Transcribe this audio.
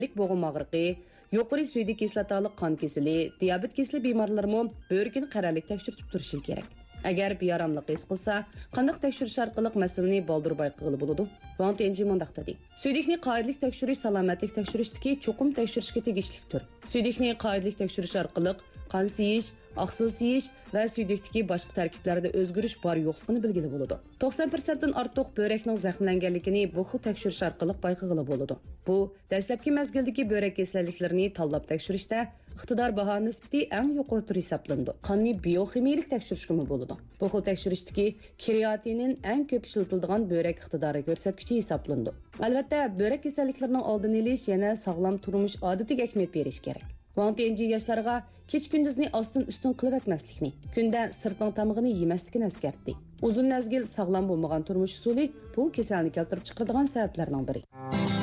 bo'g'im og'riqi, yuqori suydik kislotali qon kasali, diabet kasali bemorlarmi böğrəkini qaralik tekshirib turishi kerak. Agar beyaramlıq his qilsa, qandaq tekshirish orqali masalani baldur bayqıgılı bo'ladi. Wang Tianji mundaq dedi. Suydikni qoidalik tekshirish salomatlik tekshirishdagi cho'qim tekshirishga tegishlidir. Suydikni qoidalik tekshirish orqali qon siyish, oqsil siyish va suydikdagi boshqa tarkiblarda o'zgarish bor yo'qligini bilgili bo'ladi. 90% dan ortiq böğrekning zaxmlanganligini bu xil tekshirish orqali bayqıgılı bo'ladi. Bu dastlabki mazgildagi böğrek kasalliklarini tanlab tekshirishda iqtidor baho nisbati eng yuqori tur hisoblanadi. Qonni bioximiyalik tekshirishga bo'ladi. Bu xil tekshirishdagi kreatinin eng ko'p ishlatiladigan böğrek iqtidori ko'rsatkichi hisoblanadi. Albatta, böğrek kasalliklarining oldini olish yana sog'lom turmush odatiga ahamiyat berish kerak. Wang Tianji yoshlarga kech-kunduzni ostin-ustin qilib etmaslikni, kunda sirtning tamig'ini yemaslikni eskartdi. Uzun mezgil sog'lom bo'lmagan turmush usuli bu kasallikni keltirib chiqaradigan sabablarning biri.